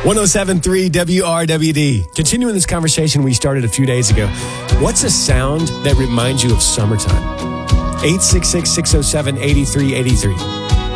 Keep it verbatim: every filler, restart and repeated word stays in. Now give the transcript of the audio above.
one oh seven point three W R W D. Continuing this conversation we started a few days ago. What's a sound that reminds you of summertime? eight six six, six oh seven, eight three eight three.